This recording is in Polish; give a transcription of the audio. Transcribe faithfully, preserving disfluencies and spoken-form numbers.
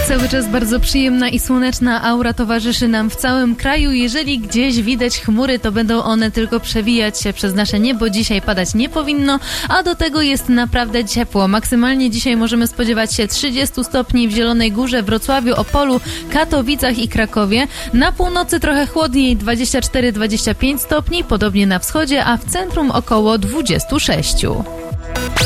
Cały czas bardzo przyjemna i słoneczna aura towarzyszy nam w całym kraju. Jeżeli gdzieś widać chmury, to będą one tylko przewijać się przez nasze niebo. Dzisiaj padać nie powinno, a do tego jest naprawdę ciepło. Maksymalnie dzisiaj możemy spodziewać się trzydziestu stopni w Zielonej Górze, Wrocławiu, Opolu, Katowicach i Krakowie. Na północy trochę chłodniej, dwadzieścia cztery do dwudziestu pięciu stopni, podobnie na wschodzie, a w centrum około dwudziestu sześciu.